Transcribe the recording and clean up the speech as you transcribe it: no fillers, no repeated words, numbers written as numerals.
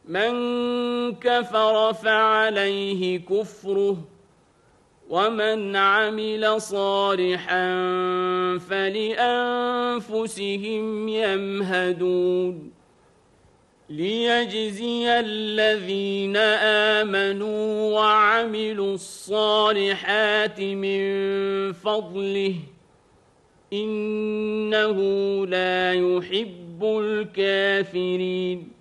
من كفر فعليه كفره ومن عمل صالحا فلأنفسهم يمهدون ليجزي الذين آمنوا وعملوا الصالحات من فضله إنه لا يحب الكافرين